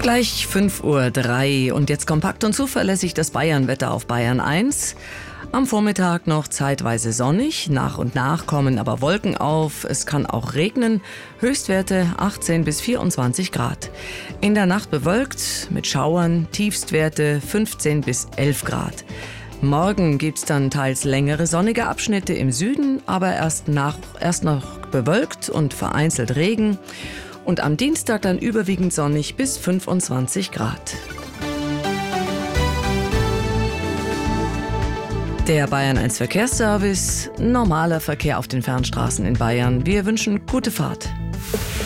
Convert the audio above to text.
Gleich 5:03 Uhr und jetzt kompakt und zuverlässig das Bayernwetter auf Bayern 1. Am Vormittag noch zeitweise sonnig, nach und nach kommen aber Wolken auf. Es kann auch regnen, Höchstwerte 18 bis 24 Grad. In der Nacht bewölkt mit Schauern, Tiefstwerte 15 bis 11 Grad. Morgen gibt's dann teils längere sonnige Abschnitte im Süden, aber erst noch bewölkt und vereinzelt Regen. Und am Dienstag dann überwiegend sonnig bis 25 Grad. Der Bayern 1 Verkehrsservice, normaler Verkehr auf den Fernstraßen in Bayern. Wir wünschen gute Fahrt.